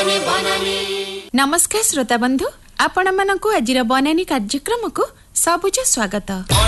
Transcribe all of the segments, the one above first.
नमस्कार श्रोता बंधु, आपण मानकु आजिर बनानी कार्यक्रम को सबुज स्वागत।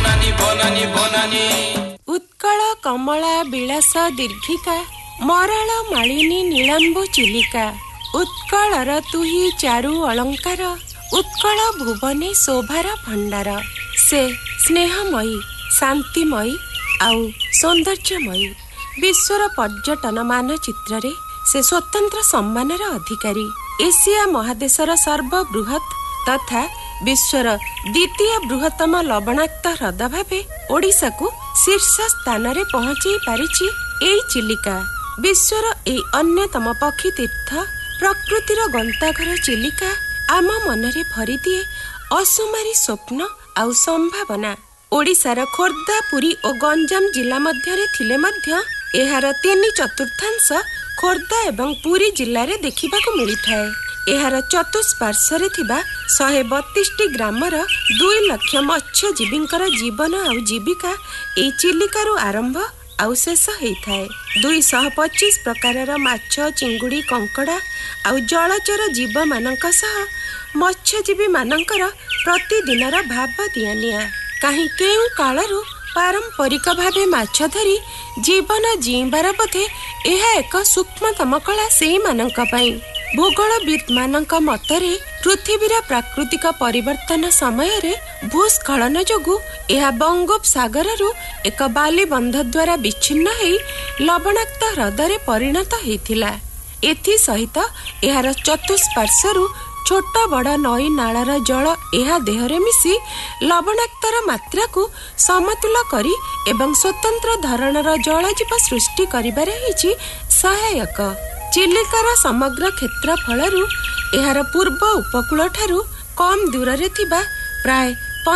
उत्कल कमला विलास दीर्घिका मराल मालिनी नीलांबु चिलिका उत्कलर तुही चारु अलंकार उत्कल भुवने शोभार भंडार। से स्नेहमयी शांतिमयी आउ सौंदर्यमयी विश्वर पर्यटन मानचित्र रे से स्वतंत्र सम्मानर अधिकारी। एशिया महादेशर सर्वबृहत तथा विश्वर द्वितीय बृहत्तम लवणाक्त ह्रद भावे ओडिशा को शीर्ष स्थान रे पहुंची पारिछि एई चिलिका। विश्वर एई अन्यतम पक्षी तीर्थ प्रकृतिर गंताघर चिलिका आम मनरे भरी दिए असुमारी स्वप्न आउ संभावना। ओडिशार खोर्धा पुरी और गंजाम जिला मध्यरे थिले मध्य एहार 3/4 खोर्धा एवं पुरी जिल्ला रे देखिबाकू मिलिथाए। एहार चतुष्पार्श्वरे थिबा 132 ग्रामर 2 लाख मत्स्यजीवींकर जीवन आउ जीविका एई चिलिकारु आरंभ आउ शेष हेइथाए। 225 प्रकारर माछ चिंगुड़ी कंकड़ा आउ जलचर जीव मानक सह मत्स्यजीवी मानकर प्रतिदिनर भाव दियानिया। काहे केउ कालरू पारंपरिक भावे माछ धरी जीवन जीवार पथे यह एक सूक्ष्मतम कला से मानक पई। भूगोलविद मानक मतरे पृथ्वीर प्राकृतिक परिवर्तन समय रे भूस्खलन जोगु यह बंगोपसागररु एक बाली बंध द्वारा विच्छिन्न हेई लवणाक्त ह्रदरे परिणत हेइथिला। एथि सहित एहार चतुष्पार्श्वरु छोट बड़ नई नालर जल एहा देहरे मिसी लवणाक्तर मात्रा को समतुल करी एवं स्वतंत्र धरणर जलजीव सृष्टि करिबारे हिची सहायक। चिलिकार समग्र क्षेत्रफलरु एहार पूर्व उपकूल ठारू कम दूर रे थिबा प्राय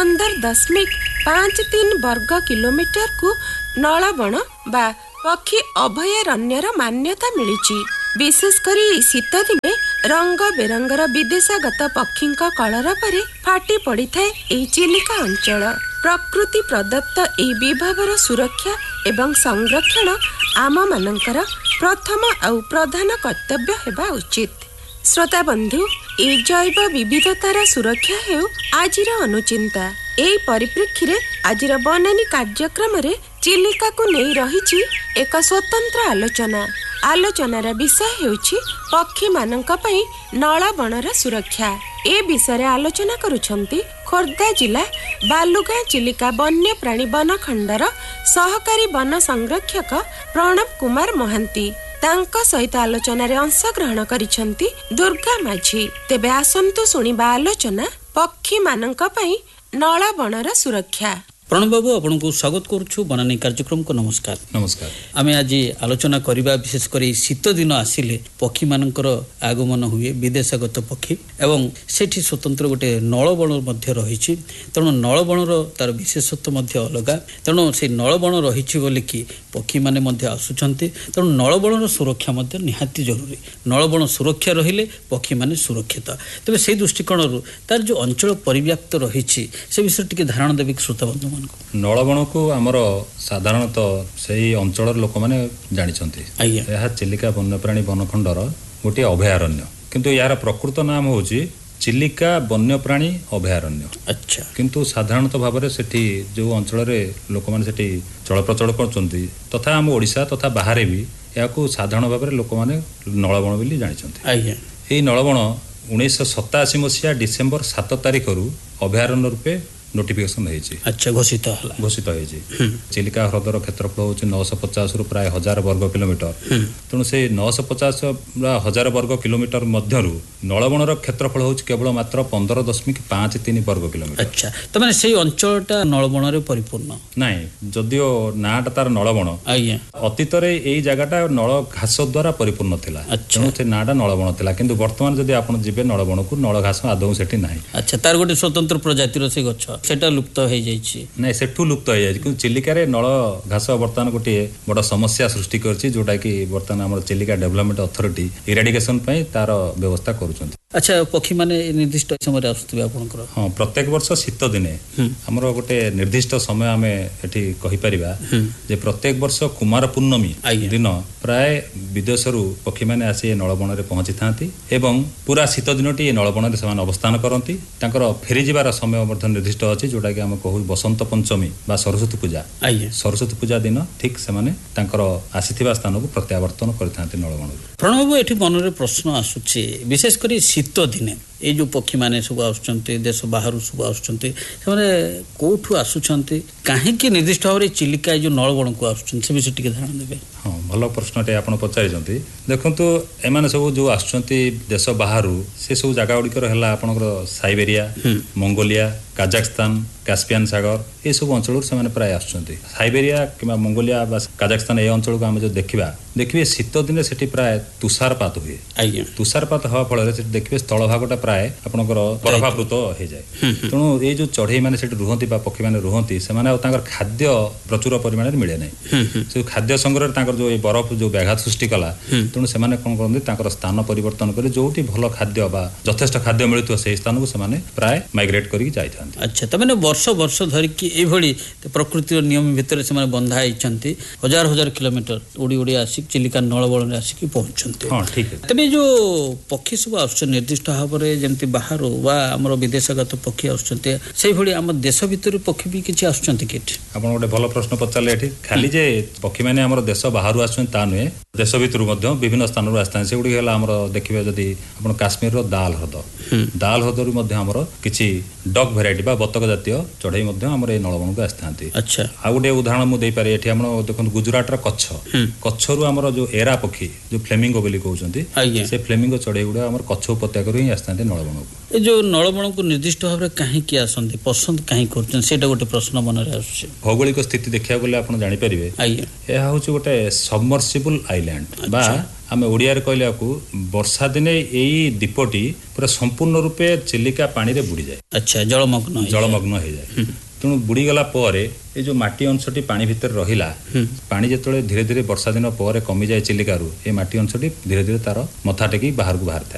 15.53 वर्ग किलोमीटर को नलबण बा पक्षी अभयारण्यर मान्यता मिलिछि। विशेष करी शीत दिने रंग बेरंगर विदेशागत पक्षी कलर परे फाटी पड़ी थाए एही चिलिका अंचल। प्रकृति प्रदत्त एही विभवर सुरक्षा एवं संरक्षण आम मानकर प्रथम आउ प्रधान कर्तव्य हेबा उचित। श्रोता बंधु, ए जैव विविधतार सुरक्षा हेउ आजिर अनुचिंता। एही परिप्रेक्षी रे आजिर बनानी कार्यक्रम रे चिलिका को नहीं रहिछि एक स्वतंत्र आलोचना। आलोचनार विषय हेउछि पक्षी मानक पई नलबणर सुरक्षा। ए विषय आलोचना करुछंती खोर्धा जिला बालुगाँ चिलिका वन्य प्राणी वन खंडर सहकारी वन संरक्षक प्रणव कुमार महांती। तांको सहित आलोचना रे अंश ग्रहण करिछंती दुर्गा माझी। तेबे आसंतु सुनिबा आलोचना पक्षी मानक पई नलबणर सुरक्षा। प्रणव बाबू, आपन को स्वागत करूछु बनानी कार्यक्रम को। नमस्कार। नमस्कार। आमे आज आलोचना करिबा विशेष करी शीत दिन आसिले पक्षी मानकर आगमन हुए विदेशागत पक्षी एवं सेठी स्वतंत्र गोटे नलबण मध्य रहिछि। तेणु नलबणर तार विशेषत्व मध्य अलगा। तेणु से नलबण रहिछि बोली कि पक्षी माने मध्य आसुछंती। तेणु नलबणर सुरक्षा मध्य निहाती जरूरी। नलबण सुरक्षा रहिले पक्षी माने सुरक्षित। तबे से दृष्टिकोणरू तार जो अंचल परिव्याप्त रहिछि से विषय टिके धारणा देबे श्रोता बंधु। नलबण को आमर साधारणतः से अंचल लोक मैंने जानिछंती। यह चिलिका वन्यप्राणी वनखंडर गोटे अभयारण्य, किंतु यार प्रकृत नाम होची चिलिका वन्यप्राणी अभयारण्य। अच्छा। किंतु साधारणतः भाव में सेठी जो अंचल लोक मैंने सेठी चलप्रचल करछंती तथा आम ओडिशा तथा बाहर भी याकू साधारण भाव में लोक मैंने नलबण बोली जानिछंती। एही नलबण 1987 मसीहा डिसेम्बर 7 तारिख रु अभयारण्य रूपे नोटिफिकेशन होइछि। अच्छा, घोषित होइछि। चिलिका ह्रदर क्षेत्रफल होछि 950 रु प्राय 1000 वर्ग किलोमीटर। तेणु से 950 1000 वर्ग किलोमीटर मध्यरु नलबणर क्षेत्रफल होछि केवल मात्र 15.53 वर्ग किलोमीटर। अच्छा, त माने सेही अंचलटा नलबण रे परिपूर्ण नाही, जदियो नाटा तार नलबण अतीत रे एई जगहटा नल घास द्वारा परिपूर्ण थिला। तेणु से नाटा नलबण थिला, किंतु वर्तमान जदि आपण जिबे नलबण को नल घास आदौ सेठी नाही। अच्छा, तार गोटे स्वतंत्र प्रजातिर से गछ सेटा लुप्त हो जाइछि नै, सेठू लुप्त हो जाइछि। कि चिलिका रे नल घास वर्तमान गोटे बड़ समस्या सृष्टि करछि, जोटा कि वर्तमान हमर चिलिका डेवलपमेंट अथॉरिटी इराडिकेशन पई तार व्यवस्था करूछन। ଆଚ୍ଛା ପକ୍ଷୀ ମାନେ ନିର୍ଦ୍ଦିଷ୍ଟ ସମୟରେ ଆସୁଥିବେ ଆପଣଙ୍କର? ହଁ, ପ୍ରତ୍ୟେକ ବର୍ଷ ଶୀତ ଦିନେ ଆମର ଗୋଟେ ନିର୍ଦ୍ଦିଷ୍ଟ ସମୟ ଆମେ ଏଠି କହିପାରିବା ଯେ ପ୍ରତ୍ୟେକ ବର୍ଷ କୁମାର ପୂର୍ଣ୍ଣମୀ ଦିନ ପ୍ରାୟ ବିଦେଶରୁ ପକ୍ଷୀମାନେ ଆସି ଏ ନଳବଣରେ ପହଞ୍ଚିଥାନ୍ତି ଏବଂ ପୁରା ଶୀତ ଦିନଟି ଏ ନଳବଣରେ ସେମାନେ ଅବସ୍ଥାନ କରନ୍ତି। ତାଙ୍କର ଫେରିଯିବାର ସମୟ ମଧ୍ୟ ନିର୍ଦ୍ଦିଷ୍ଟ ଅଛି, ଯୋଉଟାକି ଆମେ କହୁ ବସନ୍ତ ପଞ୍ଚମୀ ବା ସରସ୍ୱତୀ ପୂଜା। ସରସ୍ୱତୀ ପୂଜା ଦିନ ଠିକ ସେମାନେ ତାଙ୍କର ଆସିଥିବା ସ୍ଥାନକୁ ପ୍ରତ୍ୟାବର୍ତ୍ତନ କରିଥାନ୍ତି ନଳବଣରୁ। ପ୍ରଣବ, ଏଠି ମନରେ ପ୍ରଶ୍ନ ଆସୁଛି, ବିଶେଷ କରି ଶୀତ ଦିନେ ଏଇ ଯୋଉ ପକ୍ଷୀମାନେ ସବୁ ଆସୁଛନ୍ତି, ଦେଶ ବାହାରୁ ସବୁ ଆସୁଛନ୍ତି, ସେମାନେ କୋଉଠୁ ଆସୁଛନ୍ତି, କାହିଁକି ନିର୍ଦ୍ଦିଷ୍ଟ ଭାବରେ ଚିଲିକା ଏଇ ଯୋଉ ନଳବଣକୁ ଆସୁଛନ୍ତି, ସେ ବିଷୟରେ ଟିକେ ଧାରଣା ଦେବେ? ହଁ, ଭଲ ପ୍ରଶ୍ନଟେ ଆପଣ ପଚାରିଛନ୍ତି। ଦେଖନ୍ତୁ, ଏମାନେ ସବୁ ଯୋଉ ଆସୁଛନ୍ତି ଦେଶ ବାହାରୁ, ସେ ସବୁ ଜାଗା ଗୁଡ଼ିକର ହେଲା ଆପଣଙ୍କର ସାଇବେରିଆ, ମଙ୍ଗୋଲିଆ, କାଜାକସ୍ତାନ, କାସ୍ପିଆନ ସାଗର, ଏସବୁ ଅଞ୍ଚଳରୁ ସେମାନେ ପ୍ରାୟ ଆସୁଛନ୍ତି। ସାଇବେରିଆ କିମ୍ବା ମଙ୍ଗୋଲିଆ ବା କାଜାକସ୍ତାନ ଏ ଅଞ୍ଚଳକୁ ଆମେ ଯଦି ଦେଖିବେ ଶୀତ ଦିନେ ସେଠି ପ୍ରାୟ ତୁଷାରପାତ ହୁଏ। ତୁଷାରପାତ ହେବା ଫଳରେ ସେଠି ଦେଖିବେ ସ୍ଥଳଭାଗଟା ପ୍ରାୟ ଆପଣଙ୍କର ବରଫାବୃତ ହେଇଯାଏ। ତେଣୁ ଏଇ ଯୋଉ ଚଢ଼େଇ ମାନେ ସେଠି ରୁହନ୍ତି ବା ପକ୍ଷୀମାନେ ରୁହନ୍ତି, ସେମାନେ ଆଉ ତାଙ୍କର ଖାଦ୍ୟ ପ୍ରଚୁର ପରିମାଣରେ ମିଳେ ନାହିଁ। ସେ ଖାଦ୍ୟ ସଂଗ୍ରହରେ ତାଙ୍କର ଯୋଉ ଏ ବରଫ ଯୋଉ ବ୍ୟାଘାତ ସୃଷ୍ଟି କଲା, ତେଣୁ ସେମାନେ କଣ କରନ୍ତି, ତାଙ୍କର ସ୍ଥାନ ପରିବର୍ତ୍ତନ କରି ଯୋଉଠି ଭଲ ଖାଦ୍ୟ ବା ଯଥେଷ୍ଟ ଖାଦ୍ୟ ମିଳୁଥିବ ସେଇ ସ୍ଥାନକୁ ସେମାନେ ପ୍ରାୟ ମାଇଗ୍ରେଟ କରିକି ଯାଇଥାନ୍ତି। ଆଚ୍ଛା, ତାମାନେ ବର୍ଷ ବର୍ଷ ଧରିକି ଏଇଭଳି ପ୍ରକୃତିର ନିୟମ ଭିତରେ ସେମାନେ ବନ୍ଧା ହେଇଛନ୍ତି, ହଜାର ହଜାର କିଲୋମିଟର ଉଡ଼ି ଉଡ଼ି ଆସି ଚିଲିକା ନଳବଣରେ ଆସିକି ପହଞ୍ଚୁଛନ୍ତି। ହଁ, ଠିକ। ତେବେ ଯୋଉ ପକ୍ଷୀ ସବୁ ଆସୁଛନ୍ତି ନିର୍ଦ୍ଦିଷ୍ଟ ଭାବରେ, ଯେମିତି ବାହାରୁ ବା ଆମର ବିଦେଶଗତ ପକ୍ଷୀ ଆସୁଛନ୍ତି, ସେଇଭଳି ଆମ ଦେଶ ଭିତରୁ ପକ୍ଷୀ ବି କିଛି ଆସୁଛନ୍ତି କି? ଆପଣ ଗୋଟେ ଭଲ ପ୍ରଶ୍ନ ପଚାରିଲେ। ଏଠି ଖାଲି ଯେ ପକ୍ଷୀମାନେ ଆମର ଦେଶ ବାହାରୁ ଆସୁଛନ୍ତି ତା ନୁହେଁ, ଦେଶ ଭିତରୁ ମଧ୍ୟ ବିଭିନ୍ନ ସ୍ଥାନରୁ ଆସିଥାନ୍ତି। ସେଗୁଡ଼ିକ ହେଲା ଆମର ଦେଖିବେ ଯଦି ଆପଣ କାଶ୍ମୀରର ଦାଲ ହ୍ରଦ, ଦାଲ ହ୍ରଦରୁ ମଧ୍ୟ ଆମର କିଛି ଡକ୍ ଭେରାଇଟି ବା ବତକ ଜାତୀୟ ଚଢ଼େଇ ମଧ୍ୟ ଆମର ଏଇ ନଳବଣକୁ ଆସିଥାନ୍ତି। ଆଚ୍ଛା, ଆଉ ଗୋଟେ ଉଦାହରଣ ମୁଁ ଦେଇପାରେ। ଏଠି ଆମର ଦେଖନ୍ତୁ ଗୁଜୁରାଟର କଚ୍ଛରୁ ଆମର ଯୋଉ ଏରା ପକ୍ଷୀ, ଯୋଉ ଫ୍ଲେମିଙ୍ଗୋ ବୋଲି କହୁଛନ୍ତି, ସେ ଫ୍ଲେମିଙ୍ଗୋ ଚଢ଼େଇ ଗୁଡ଼ା ଆମର କଚ୍ଛ ଉପତ୍ୟକାରୁ ହିଁ ଆସିଥାନ୍ତି ନଳବଣକୁ। ଏ ଯୋଉ ନଳବଣକୁ ନିର୍ଦ୍ଦିଷ୍ଟ ଭାବରେ କାହିଁକି ଆସନ୍ତି, ପସନ୍ଦ କାହିଁକି କରୁଛନ୍ତି, ସେଇଟା ଗୋଟେ ପ୍ରଶ୍ନ ମନରେ ଆସୁଛି। ଭୌଗୋଳିକ ସ୍ଥିତି ଦେଖିବାକୁ ଗଲେ ଆପଣ ଜାଣିପାରିବେ, ଏହା ହେଉଛି ଗୋଟେ ସବମର୍ସିବୁଲ ଆଇଲ୍ୟାଣ୍ଡ ବା ଆମେ ଓଡ଼ିଆରେ କହିଲାକୁ ବର୍ଷା ଦିନେ ଏଇ ଦ୍ୱୀପଟି ପୁରା ସମ୍ପୂର୍ଣ୍ଣ ରୂପେ ଚିଲିକା ପାଣିରେ ବୁଡ଼ିଯାଏ। ଆଚ୍ଛା, ଜଳମଗ୍ନ ହେଇଯାଏ। ତେଣୁ ବୁଡ଼ିଗଲା ପରେ ଏ ଯୋଉ ମାଟି ଅଂଶଟି ପାଣି ଭିତରେ ରହିଲା, ପାଣି ଯେତେବେଳେ ଧୀରେ ଧୀରେ ବର୍ଷା ଦିନ ପରେ କମିଯାଏ ଚିଲିକାରୁ, ଏ ମାଟି ଅଂଶଟି ଧୀରେ ଧୀରେ ତାର ମଥା ଟେକି ବାହାରକୁ ବାହାରିଥାଏ।